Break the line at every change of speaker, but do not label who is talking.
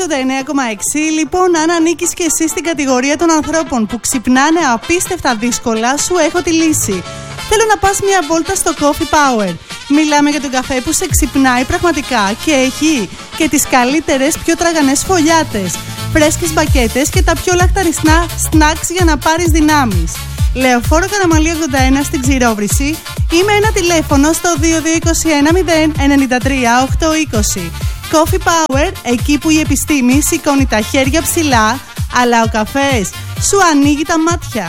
89,6. Λοιπόν, αν ανήκεις και εσύ στην κατηγορία των ανθρώπων που ξυπνάνε απίστευτα δύσκολα, σου έχω τη λύση. Θέλω να πας μια βόλτα στο Coffee Power. Μιλάμε για τον καφέ που σε ξυπνάει πραγματικά και έχει και τις καλύτερες, πιο τραγανές φωλιάτες, φρέσκες μπακέτες και τα πιο λαχταριστά snacks για να πάρεις δυνάμεις. Λεωφόρο Καραμαλή 81 στην Ξηρόβρηση ή με ένα τηλέφωνο στο 2221 093 820. Coffee Power, εκεί που η επιστήμη σηκώνει τα χέρια ψηλά, αλλά ο καφές σου ανοίγει τα μάτια.